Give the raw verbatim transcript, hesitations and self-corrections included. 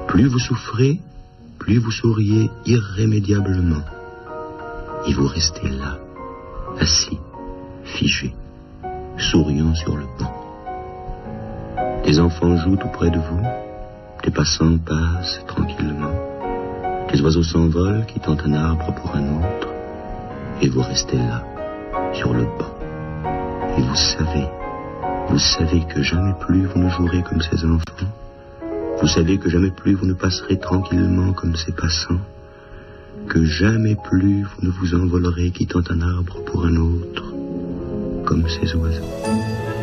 Plus vous souffrez, plus vous souriez irrémédiablement. Et vous restez là, assis, figé, souriant sur le banc. Des enfants jouent tout près de vous, des passants passent tranquillement. Les oiseaux s'envolent, quittant un arbre pour un autre, et vous restez là, sur le banc. Et vous savez, vous savez que jamais plus vous ne jouerez comme ces enfants. Vous savez que jamais plus vous ne passerez tranquillement comme ces passants. Que jamais plus vous ne vous envolerez, quittant un arbre pour un autre, comme ces oiseaux.